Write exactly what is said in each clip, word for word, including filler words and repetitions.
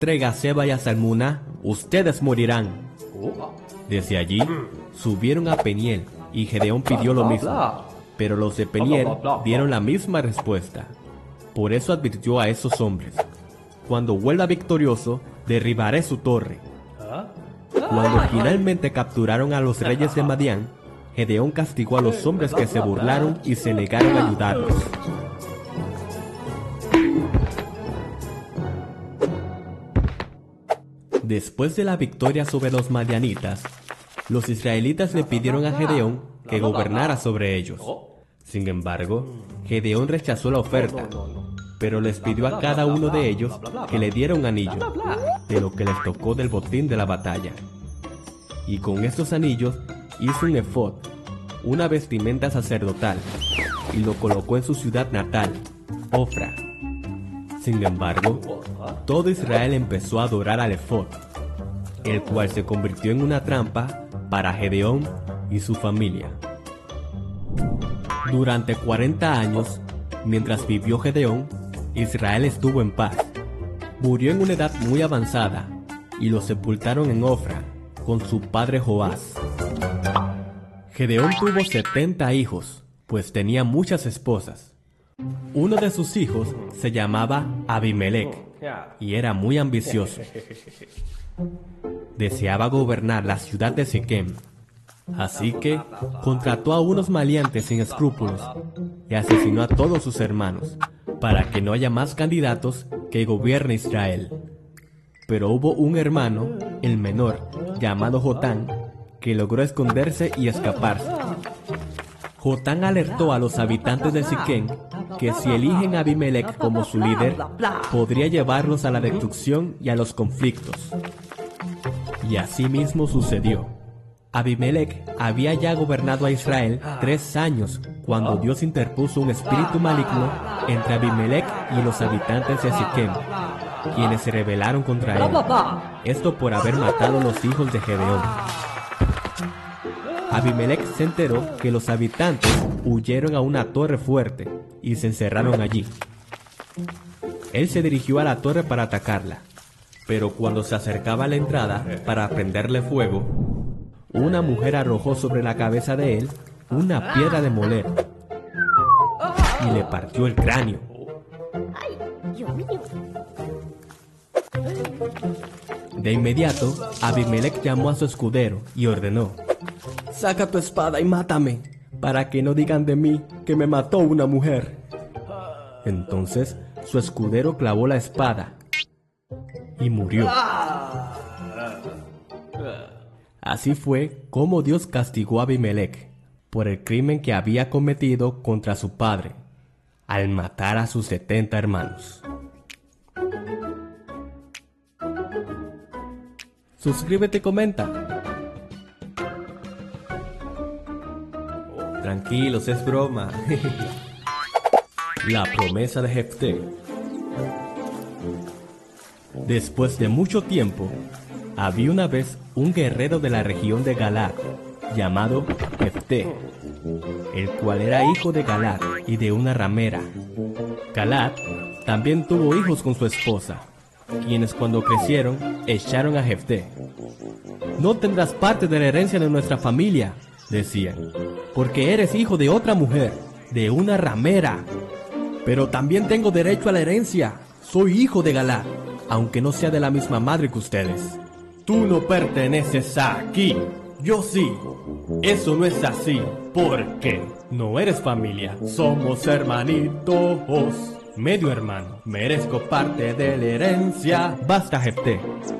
Traiga a Seba y a Salmuna, ustedes morirán. Desde allí, subieron a Peniel, y Gedeón pidió lo mismo. Pero los de Peniel dieron la misma respuesta. Por eso advirtió a esos hombres: cuando vuelva victorioso, derribaré su torre. Cuando finalmente capturaron a los reyes de Madián, Gedeón castigó a los hombres que se burlaron y se negaron a ayudarlos. Después de la victoria sobre los madianitas, los israelitas le pidieron a Gedeón que gobernara sobre ellos. Sin embargo, Gedeón rechazó la oferta, pero les pidió a cada uno de ellos que le diera un anillo, de lo que les tocó del botín de la batalla. Y con estos anillos hizo un efod, una vestimenta sacerdotal, y lo colocó en su ciudad natal, Ofra. Sin embargo, todo Israel empezó a adorar al efod, el cual se convirtió en una trampa para Gedeón y su familia. Durante cuarenta años, mientras vivió Gedeón, Israel estuvo en paz. Murió en una edad muy avanzada, y lo sepultaron en Ofra, con su padre Joás. Gedeón tuvo setenta hijos, pues tenía muchas esposas. Uno de sus hijos se llamaba Abimelec, y era muy ambicioso. Deseaba gobernar la ciudad de Siquem, así que contrató a unos maleantes sin escrúpulos y asesinó a todos sus hermanos, para que no haya más candidatos que gobierne Israel. Pero hubo un hermano, el menor, llamado Jotán, que logró esconderse y escaparse. Jotán alertó a los habitantes de Siquem que si eligen a Abimelec como su líder, podría llevarlos a la destrucción y a los conflictos. Y así mismo sucedió. Abimelec había ya gobernado a Israel tres años cuando Dios interpuso un espíritu maligno entre Abimelec y los habitantes de Siquem, quienes se rebelaron contra él. Esto por haber matado a los hijos de Gedeón. Abimelec se enteró que los habitantes huyeron a una torre fuerte y se encerraron allí. Él se dirigió a la torre para atacarla, pero cuando se acercaba a la entrada para prenderle fuego, una mujer arrojó sobre la cabeza de él una piedra de moler y le partió el cráneo. De inmediato, Abimelec llamó a su escudero y ordenó: «Saca tu espada y mátame, para que no digan de mí que me mató una mujer». Entonces, su escudero clavó la espada y murió. Así fue como Dios castigó a Abimelec por el crimen que había cometido contra su padre, al matar a sus setenta hermanos. Suscríbete y comenta. Tranquilos, es broma. La promesa de Jefté. Después de mucho tiempo, había una vez un guerrero de la región de Galaad, llamado Jefté, el cual era hijo de Galaad y de una ramera. Galaad también tuvo hijos con su esposa, quienes cuando crecieron echaron a Jefté. «No tendrás parte de la herencia de nuestra familia», decían, «porque eres hijo de otra mujer, de una ramera». «Pero también tengo derecho a la herencia, soy hijo de Galaad, aunque no sea de la misma madre que ustedes». «Tú no perteneces aquí, yo sí». «Eso no es así, porque no eres familia, somos hermanitos, medio hermano, merezco parte de la herencia». «Basta, Jefté.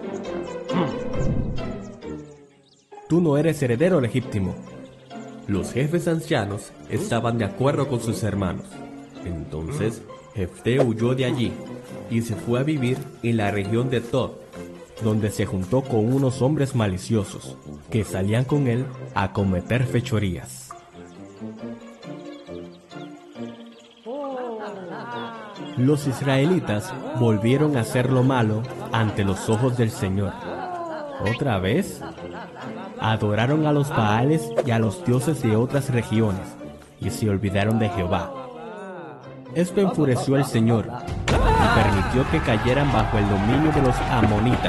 Tú no eres heredero legítimo». Los jefes ancianos estaban de acuerdo con sus hermanos. Entonces Jefté huyó de allí y se fue a vivir en la región de Tod, donde se juntó con unos hombres maliciosos que salían con él a cometer fechorías. Los israelitas volvieron a hacer lo malo ante los ojos del Señor. ¿Otra vez? Adoraron a los Baales y a los dioses de otras regiones, y se olvidaron de Jehová. Esto enfureció al Señor y permitió que cayeran bajo el dominio de los amonitas.